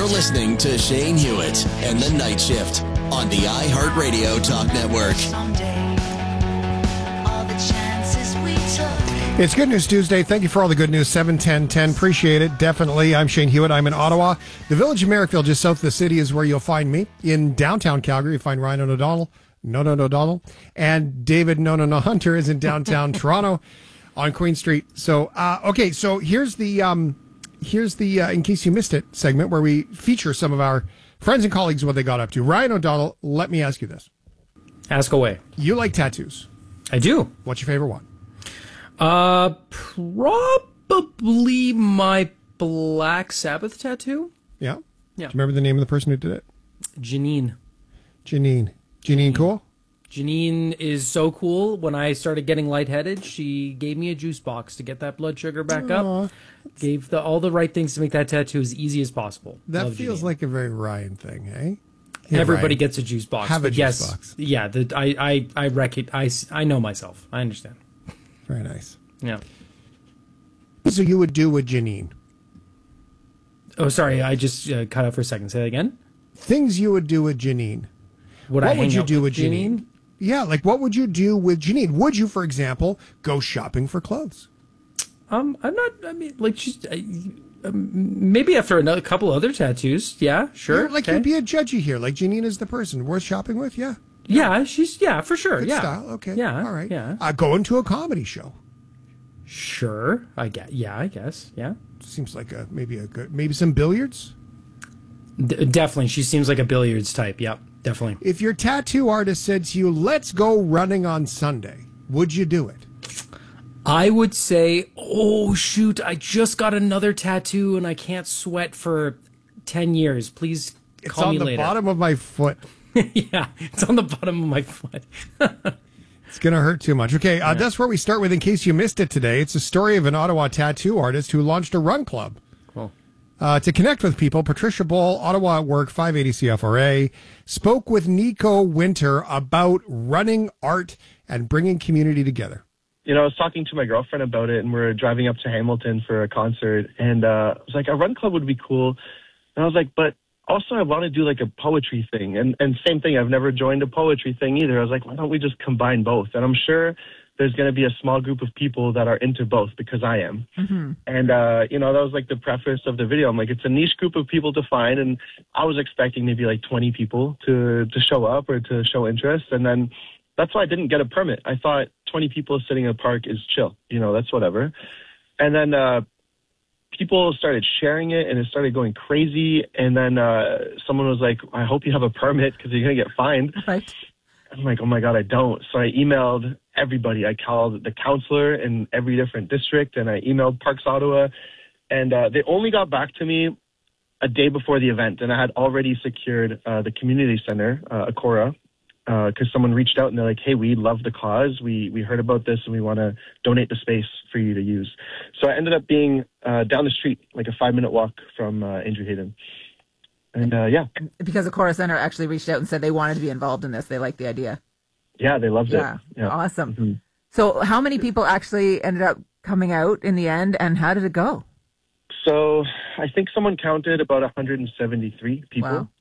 listening to Shane Hewitt and the Night Shift on the iHeartRadio Talk Network. It's Good News Tuesday. Thank you for all the good news. 7-10-10. Appreciate it. Definitely. I'm Shane Hewitt. I'm in Ottawa. The village of Merrickville, just south of the city, is where you'll find me. In downtown Calgary, you find Ryan O'Donnell. No, O'Donnell. And David Hunter is in downtown Toronto on Queen Street. So, okay. So here's the in case you missed it segment where we feature some of our friends and colleagues, what they got up to. Ryan O'Donnell, let me ask you this. Ask away. You like tattoos. I do. What's your favorite one? Probably my Black Sabbath tattoo. Yeah? Yeah. Do you remember the name of the person who did it? Janine. Janine cool? Janine is so cool. When I started getting lightheaded, she gave me a juice box to get that blood sugar back up. Gave all the right things to make that tattoo as easy as possible. That Love feels Janine. like a very Ryan thing, eh? Everybody Ryan. gets a juice box. Have a but juice yes, box. Yeah, I know myself. I understand. Very nice. Yeah. So you would do with Janine? Oh, sorry. I just cut out for a second. Say that again. Things you would do with Janine. What would you do with Janine? Yeah, like what would you do with Janine? Would you, for example, go shopping for clothes? I'm not. I mean, like she's maybe after a couple other tattoos. Yeah, sure. Like you'd be a judgy here. Like Janine is the person worth shopping with. Yeah. Yeah, she's for sure. Good yeah. style. Okay. Yeah. All right. Yeah. Going to a comedy show. Sure. I guess. Yeah. Seems like maybe some billiards. Definitely. She seems like a billiards type. Yep. Definitely. If your tattoo artist said to you, "Let's go running on Sunday," would you do it? I would say, "Oh shoot, I just got another tattoo and I can't sweat for 10 years. Please call me later." It's on the bottom of my foot. Yeah, it's on the bottom of my foot. It's going to hurt too much. Okay, that's where we start with, in case you missed it today. It's a story of an Ottawa tattoo artist who launched a run club. Cool. To connect with people, Patricia Bull, Ottawa at Work, 580 CFRA, spoke with Nico Winter about running art and bringing community together. You know, I was talking to my girlfriend about it, and we're driving up to Hamilton for a concert, and I was like, a run club would be cool. And I was like, but also I want to do like a poetry thing. And same thing, I've never joined a poetry thing either. I was like, why don't we just combine both? And I'm sure there's going to be a small group of people that are into both, because I am. Mm-hmm. And, that was like the preface of the video. I'm like, it's a niche group of people to find. And I was expecting maybe like 20 people to show up or to show interest. And then that's why I didn't get a permit. I thought 20 people sitting in a park is chill. That's whatever. And then people started sharing it, and it started going crazy. And then someone was like, I hope you have a permit because you're going to get fined. Right. I'm like, oh, my God, I don't. So I emailed everybody. I called the counselor in every different district, and I emailed Parks Ottawa. And they only got back to me a day before the event, and I had already secured the community center, Akora, because someone reached out, and they're like, hey, we love the cause. We heard about this, and we want to donate the space for you to use. So I ended up being down the street, like a 5-minute walk from Andrew Hayden. And because the Akora Center actually reached out and said they wanted to be involved in this. They liked the idea. Yeah, they loved it. Yeah, awesome. Mm-hmm. So how many people actually ended up coming out in the end, and how did it go? So I think someone counted about 173 people. Wow.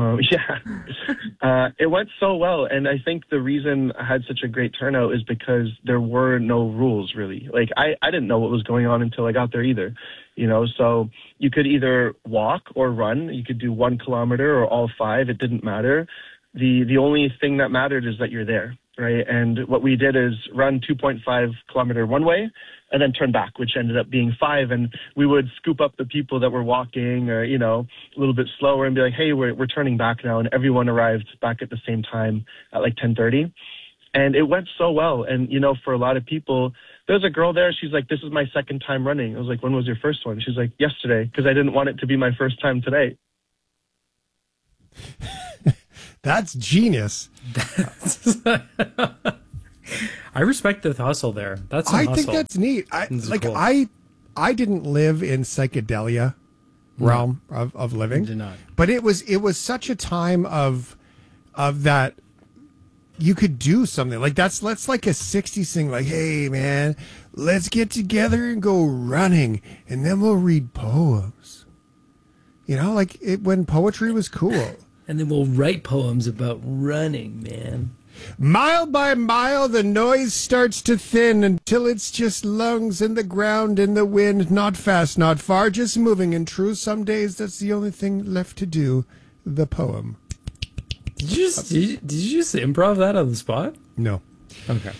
It went so well. And I think the reason I had such a great turnout is because there were no rules, really. Like, I didn't know what was going on until I got there either. So you could either walk or run. You could do 1 kilometer or all 5. It didn't matter. The only thing that mattered is that you're there, right? And what we did is run 2.5 kilometer one way and then turn back, which ended up being 5. And we would scoop up the people that were walking or, a little bit slower and be like, hey, we're turning back now. And everyone arrived back at the same time at like 10:30. And it went so well. And, for a lot of people, there's a girl there. She's like, this is my second time running. I was like, when was your first one? She's like, yesterday, because I didn't want it to be my first time today. That's genius. I respect the hustle there. That's some I hustle. think that's neat. Cool. I didn't live in psychedelia realm of living. You did not. But it was such a time of that you could do something. Like that's like a 60s thing, like, hey man, let's get together and go running and then we'll read poems. when poetry was cool. And then we'll write poems about running, man. Mile by mile, the noise starts to thin until it's just lungs in the ground, in the wind, not fast, not far, just moving. And true, some days that's the only thing left to do, the poem. Did you just improv that on the spot? No. Okay.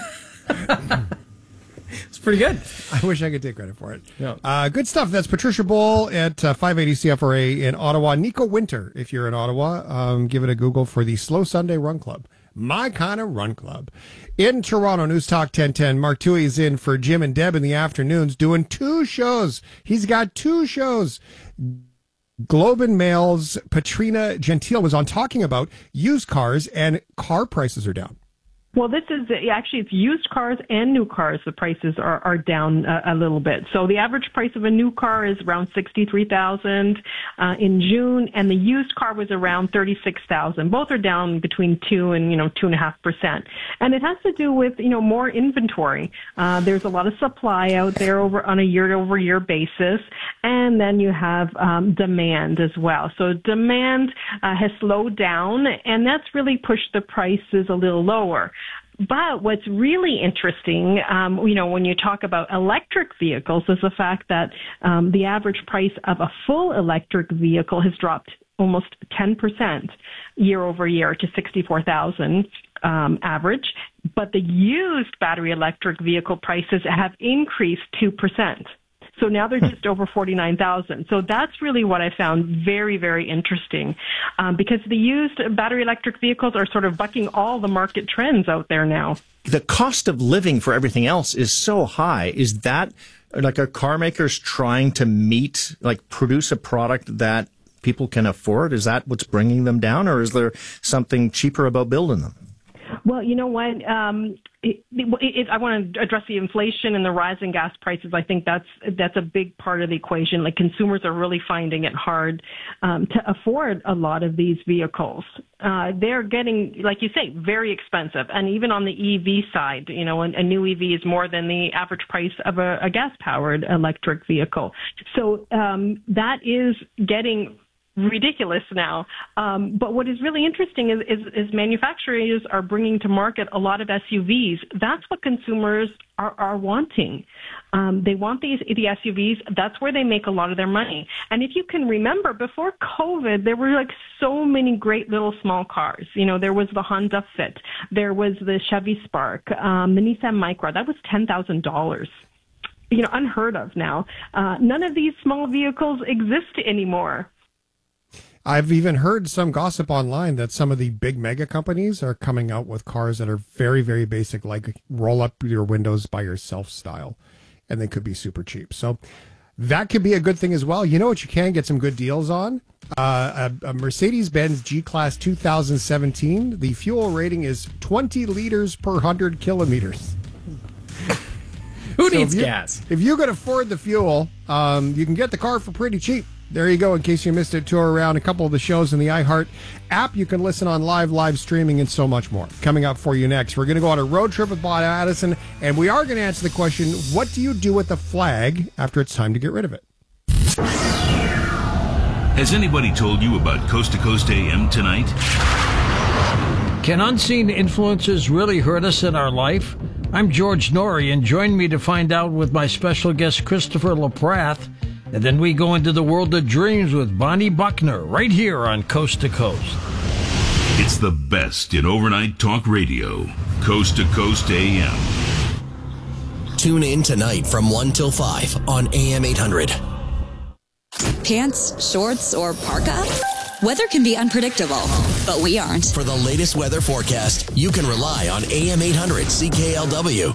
It's pretty good. I wish I could take credit for it. Yeah. Good stuff. That's Patricia Bowl at 580 CFRA in Ottawa. Nico Winter, if you're in Ottawa, give it a Google for the Slow Sunday Run Club. My kind of run club. In Toronto, News Talk 1010, Mark Toohey is in for Jim and Deb in the afternoons doing 2 shows. He's got 2 shows. Globe and Mail's Patrina Gentile was on talking about used cars, and car prices are down. Well, this is actually, it's used cars and new cars. The prices are down a little bit. So the average price of a new car is around $63,000 in June, and the used car was around $36,000. Both are down between 2 and 2.5%. And it has to do with more inventory. There's a lot of supply out there on a year-over-year basis, and then you have demand as well. So demand has slowed down, and that's really pushed the prices a little lower. But what's really interesting, when you talk about electric vehicles, is the fact that the average price of a full electric vehicle has dropped almost 10% year over year to $64,000 average. But the used battery electric vehicle prices have increased 2%. So now they're just over $49,000. So that's really what I found very, very interesting, because the used battery electric vehicles are sort of bucking all the market trends out there now. The cost of living for everything else is so high. Is that like, are car makers trying to produce a product that people can afford? Is that what's bringing them down, or is there something cheaper about building them? Well, you know what? I want to address the inflation and the rise in gas prices. I think that's a big part of the equation. Like, consumers are really finding it hard to afford a lot of these vehicles. They're getting, like you say, very expensive. And even on the EV side, a new EV is more than the average price of a gas-powered electric vehicle. So that is getting ridiculous now. But what is really interesting is manufacturers are bringing to market a lot of SUVs. That's what consumers are wanting. They want the SUVs. That's where they make a lot of their money. And if you can remember, before COVID, there were so many great little small cars. There was the Honda Fit. There was the Chevy Spark, the Nissan Micra. That was $10,000. Unheard of now. None of these small vehicles exist anymore. I've even heard some gossip online that some of the big mega companies are coming out with cars that are very, very basic, like roll up your windows by yourself style, and they could be super cheap. So that could be a good thing as well. You know what you can get some good deals on? A Mercedes-Benz G-Class 2017. The fuel rating is 20 liters per 100 kilometers. Who needs gas? If you can afford the fuel, you can get the car for pretty cheap. There you go, in case you missed it. Tour around a couple of the shows in the iHeart app. You can listen on live streaming, and so much more. Coming up for you next, we're going to go on a road trip with Bob Addison, and we are going to answer the question, what do you do with the flag after it's time to get rid of it? Has anybody told you about Coast to Coast AM tonight? Can unseen influences really hurt us in our life? I'm George Norrie, and join me to find out with my special guest, Christopher LaPrath. And then we go into the world of dreams with Bonnie Buckner, right here on Coast to Coast. It's the best in overnight talk radio. Coast to Coast AM. Tune in tonight from 1 till 5 on AM 800. Pants, shorts, or parka? Weather can be unpredictable, but we aren't. For the latest weather forecast, you can rely on AM 800 CKLW.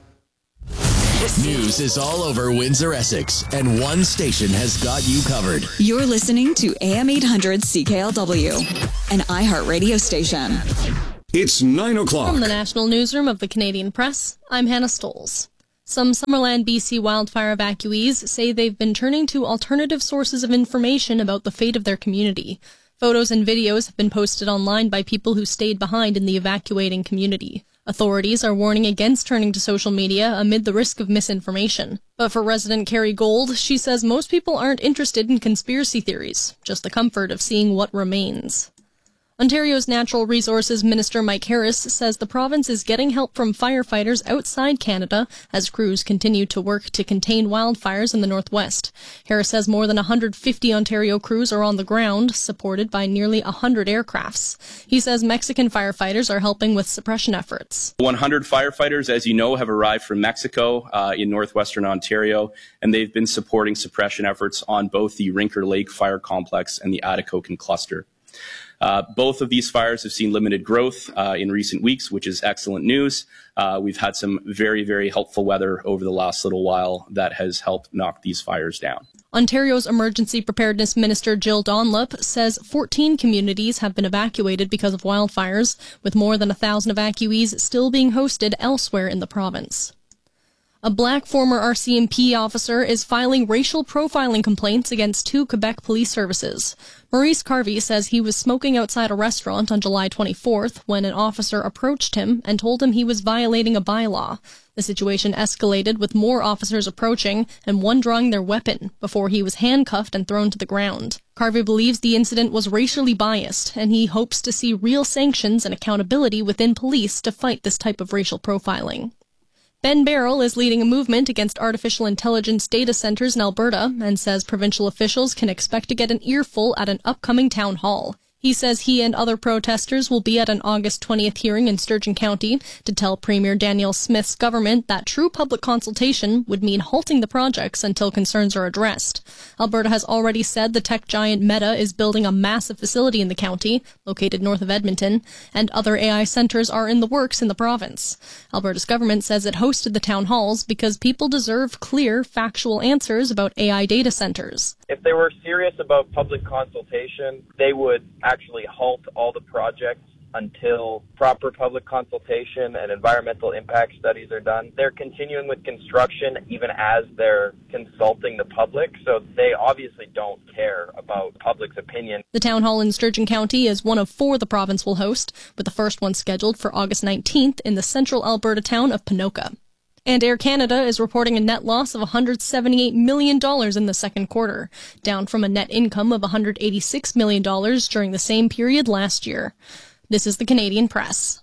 News is all over Windsor, Essex, and one station has got you covered. You're listening to AM 800 CKLW, an iHeart radio station. It's 9 o'clock. From the National Newsroom of the Canadian Press, I'm Hannah Stoles. Some Summerland, BC wildfire evacuees say they've been turning to alternative sources of information about the fate of their community. Photos and videos have been posted online by people who stayed behind in the evacuating community. Authorities are warning against turning to social media amid the risk of misinformation. But for resident Carrie Gold, she says most people aren't interested in conspiracy theories, just the comfort of seeing what remains. Ontario's Natural Resources Minister Mike Harris says the province is getting help from firefighters outside Canada as crews continue to work to contain wildfires in the northwest. Harris says more than 150 Ontario crews are on the ground, supported by nearly 100 aircrafts. He says Mexican firefighters are helping with suppression efforts. 100 firefighters, as you know, have arrived from Mexico in northwestern Ontario, and they've been supporting suppression efforts on both the Rinker Lake Fire Complex and the Atikokan Cluster. Both of these fires have seen limited growth in recent weeks, which is excellent news. We've had some very, very helpful weather over the last little while that has helped knock these fires down. Ontario's Emergency Preparedness Minister Jill Donlop says 14 communities have been evacuated because of wildfires, with more than 1,000 evacuees still being hosted elsewhere in the province. A black former RCMP officer is filing racial profiling complaints against 2 Quebec police services. Maurice Carvey says he was smoking outside a restaurant on July 24th when an officer approached him and told him he was violating a bylaw. The situation escalated with more officers approaching and one drawing their weapon before he was handcuffed and thrown to the ground. Carvey believes the incident was racially biased, and he hopes to see real sanctions and accountability within police to fight this type of racial profiling. Ben Barrell is leading a movement against artificial intelligence data centers in Alberta and says provincial officials can expect to get an earful at an upcoming town hall. He says he and other protesters will be at an August 20th hearing in Sturgeon County to tell Premier Danielle Smith's government that true public consultation would mean halting the projects until concerns are addressed. Alberta has already said the tech giant Meta is building a massive facility in the county, located north of Edmonton, and other AI centers are in the works in the province. Alberta's government says it hosted the town halls because people deserve clear, factual answers about AI data centers. If they were serious about public consultation, they would actually halt all the projects until proper public consultation and environmental impact studies are done. They're continuing with construction even as they're consulting the public, so they obviously don't care about public's opinion. The town hall in Sturgeon County is one of 4 the province will host, with the first one scheduled for August 19th in the central Alberta town of Ponoka. And Air Canada is reporting a net loss of $178 million in the second quarter, down from a net income of $186 million during the same period last year. This is the Canadian Press.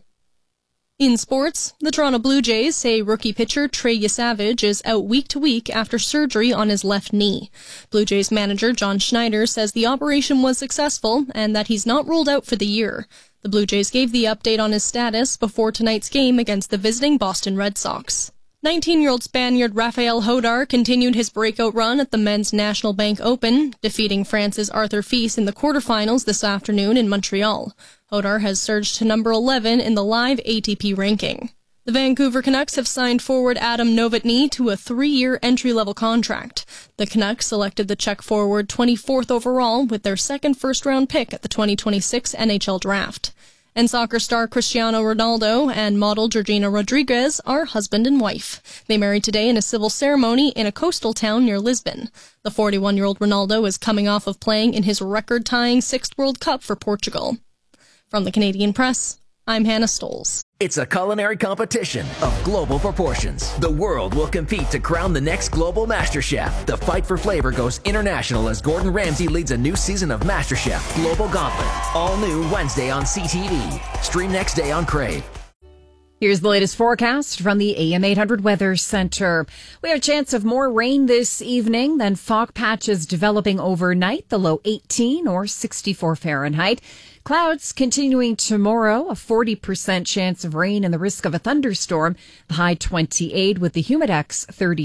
In sports, the Toronto Blue Jays say rookie pitcher Trey Yesavage is out week to week after surgery on his left knee. Blue Jays manager John Schneider says the operation was successful and that he's not ruled out for the year. The Blue Jays gave the update on his status before tonight's game against the visiting Boston Red Sox. 19-year-old Spaniard Rafael Hodar continued his breakout run at the Men's National Bank Open, defeating France's Arthur Fils in the quarterfinals this afternoon in Montreal. Hodar has surged to number 11 in the live ATP ranking. The Vancouver Canucks have signed forward Adam Novotny to a 3-year entry-level contract. The Canucks selected the Czech forward 24th overall with their second first-round pick at the 2026 NHL Draft. And soccer star Cristiano Ronaldo and model Georgina Rodriguez are husband and wife. They married today in a civil ceremony in a coastal town near Lisbon. The 41-year-old Ronaldo is coming off of playing in his record-tying 6th World Cup for Portugal. From the Canadian Press, I'm Hannah Stolz. It's a culinary competition of global proportions. The world will compete to crown the next global MasterChef. The fight for flavor goes international as Gordon Ramsay leads a new season of MasterChef Global Gauntlet. All new Wednesday on CTV. Stream next day on Crave. Here's the latest forecast from the AM 800 Weather Center. We have a chance of more rain this evening, then fog patches developing overnight, the low 18 or 64 Fahrenheit. Clouds continuing tomorrow, a 40% chance of rain and the risk of a thunderstorm, the high 28 with the humidex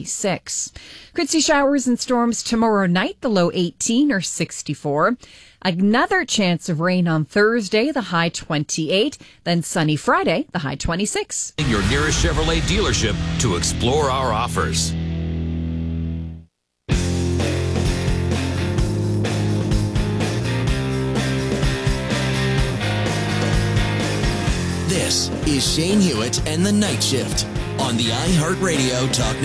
36. Could see showers and storms tomorrow night, the low 18 or 64. Another chance of rain on Thursday, the high 28. Then sunny Friday, the high 26. Your nearest Chevrolet dealership to explore our offers. This is Shane Hewitt and the Night Shift on the iHeartRadio Talk